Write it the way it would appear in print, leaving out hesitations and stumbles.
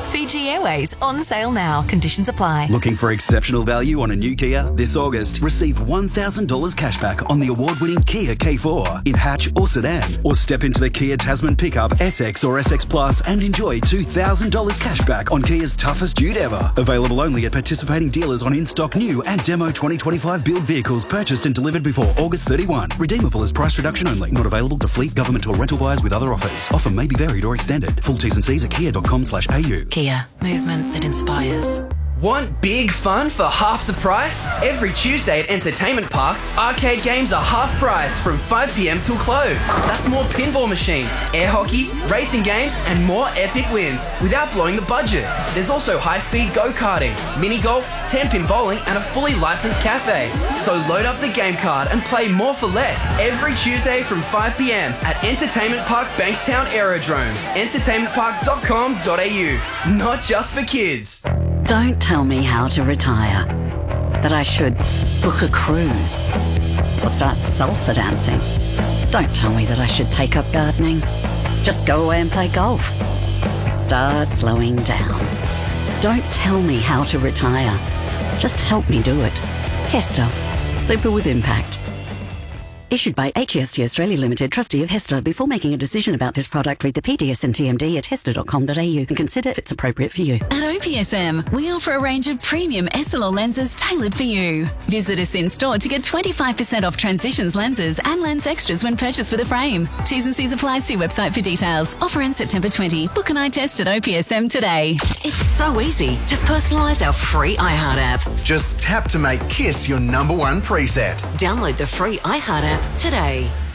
Fiji Airways, on sale now. Conditions apply. Looking for exceptional value on a new Kia? This August, receive $1,000 cashback on the award-winning Kia K4 in hatch or sedan. Or step into the Kia Tasman pickup, SX or SX Plus and enjoy $2,000 cashback on Kia's toughest dude ever. Available only at participating dealers on in-stock new and demo 2025 build vehicles purchased and delivered before August 31. Redeemable as price reduction only. Not available to fleet, government or rental buyers with other offers. Offer may be varied or extended. Full T's and C's at kia.com/au. Kia, movement that inspires. Want big fun for half the price? Every Tuesday at Entertainment Park, arcade games are half price from 5 p.m. till close. That's more pinball machines, air hockey, racing games, and more epic wins without blowing the budget. There's also high-speed go-karting, mini-golf, 10-pin bowling, and a fully licensed cafe. So load up the game card and play more for less every Tuesday from 5 p.m. at Entertainment Park Bankstown Aerodrome. entertainmentpark.com.au. Not just for kids. Don't tell me how to retire. That I should book a cruise or start salsa dancing. Don't tell me that I should take up gardening. Just go away and play golf. Start slowing down. Don't tell me how to retire. Just help me do it. Hester. Super with impact. Issued by HEST Australia Limited, trustee of Hester. Before making a decision about this product, read the PDS and TMD at hester.com.au and consider if it's appropriate for you. At OPSM, we offer a range of premium SLR lenses tailored for you. Visit us in store to get 25% off Transitions lenses and lens extras when purchased with a frame. T's and C's apply. See website for details. Offer ends September 20. Book an eye test at OPSM today. It's so easy to personalise our free iHeart app. Just tap to make Kiss your #1 preset. Download the free iHeart app today.